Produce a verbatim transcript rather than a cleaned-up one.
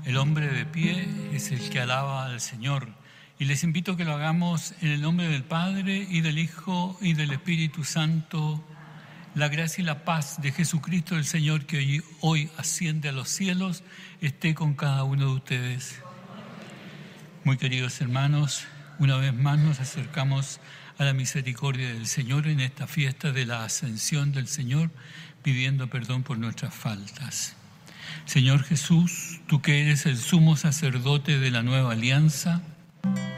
El hombre de pie es el que alaba al Señor. Y les invito a que lo hagamos en el nombre del Padre, y del Hijo, y del Espíritu Santo. La gracia y la paz de Jesucristo el Señor, que hoy, hoy asciende a los cielos, esté con cada uno de ustedes. Muy queridos hermanos, una vez más nos acercamos a la misericordia del Señor en esta fiesta de la Ascensión del Señor, pidiendo perdón por nuestras faltas. Señor Jesús, tú que eres el sumo sacerdote de la nueva alianza,